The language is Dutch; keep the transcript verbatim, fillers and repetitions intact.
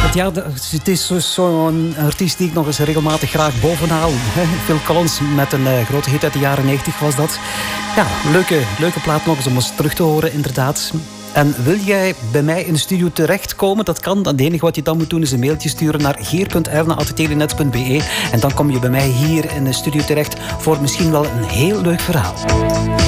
inderdaad. Ja, het is zo'n artiest die ik nog eens regelmatig graag bovenhaal. Phil Collins met een uh, grote hit uit de jaren negentig was dat. Ja, leuke, leuke plaat nog eens om eens terug te horen, inderdaad. En wil jij bij mij in de studio terechtkomen? Dat kan. Het enige wat je dan moet doen is een mailtje sturen naar geer punt erna apenstaartje telenet punt be. En dan kom je bij mij hier in de studio terecht voor misschien wel een heel leuk verhaal.